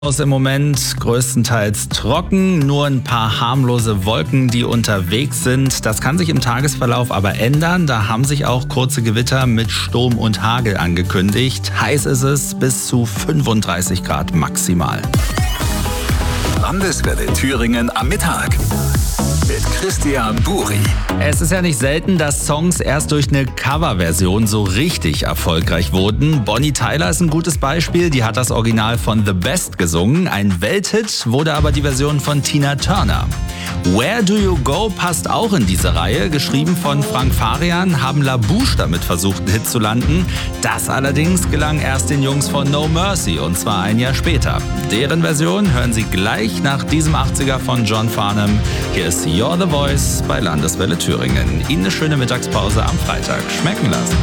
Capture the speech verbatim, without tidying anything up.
Im Moment größtenteils trocken, nur ein paar harmlose Wolken, die unterwegs sind. Das kann sich im Tagesverlauf aber ändern. Da haben sich auch kurze Gewitter mit Sturm und Hagel angekündigt. Heiß ist es, bis zu fünfunddreißig Grad maximal. Landeswelle Thüringen am Mittag mit Christian Buri. Es ist ja nicht selten, dass Songs erst durch eine Coverversion so richtig erfolgreich wurden. Bonnie Tyler ist ein gutes Beispiel. Die hat das Original von The Best gesungen. Ein Welthit wurde aber die Version von Tina Turner. Where Do You Go passt auch in diese Reihe. Geschrieben von Frank Farian, haben La Bouche damit versucht, einen Hit zu landen. Das allerdings gelang erst den Jungs von No Mercy, und zwar ein Jahr später. Deren Version hören Sie gleich nach diesem achtziger von John Farnham. Hier ist You're the Voice bei Landeswelle Thüringen. Ihnen eine schöne Mittagspause am Freitag schmecken lassen.